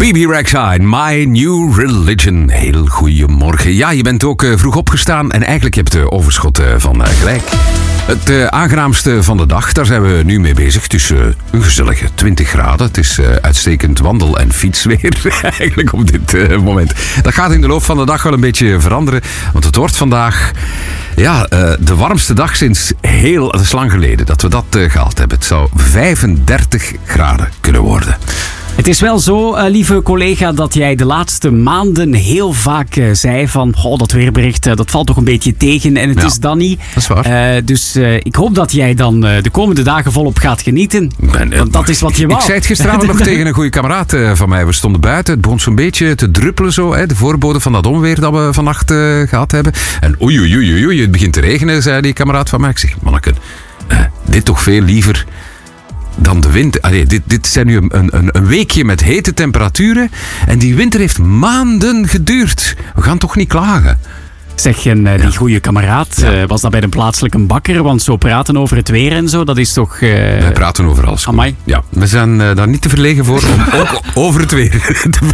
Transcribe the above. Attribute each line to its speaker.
Speaker 1: Bebe Rexha, My New Religion. Heel goeiemorgen. Ja, je bent ook vroeg opgestaan en eigenlijk heb je overschot van gelijk. Het aangenaamste van de dag, daar zijn we nu mee bezig. Het is een gezellige 20 graden. Het is uitstekend wandel- en fietsweer eigenlijk op dit moment. Dat gaat in de loop van de dag wel een beetje veranderen. Want het wordt vandaag de warmste dag sinds heel lang geleden dat we dat gehaald hebben. Het zou 35 graden kunnen worden.
Speaker 2: Het is wel zo, lieve collega, dat jij de laatste maanden heel vaak zei van dat weerbericht, dat valt toch een beetje tegen en het is dan niet.
Speaker 1: Dat is waar.
Speaker 2: Dus ik hoop dat jij dan de komende dagen volop gaat genieten. Want dat is wat je wou.
Speaker 1: Ik zei het gisteravond nog tegen een goede kameraad van mij. We stonden buiten, het begon zo'n beetje te druppelen zo. De voorbode van dat onweer dat we vannacht gehad hebben. En oei, het begint te regenen, zei die kameraad van mij. Ik zeg, manneken, dit toch veel liever dan de winter. Dit zijn nu een weekje met hete temperaturen. En die winter heeft maanden geduurd. We gaan toch niet klagen.
Speaker 2: Zeg, en die goede kameraad, was dat bij de plaatselijke bakker? Want zo praten over het weer en zo, dat is toch...
Speaker 1: Wij praten over alles.
Speaker 2: Amai.
Speaker 1: Ja, we zijn daar niet te verlegen voor om ook over het weer te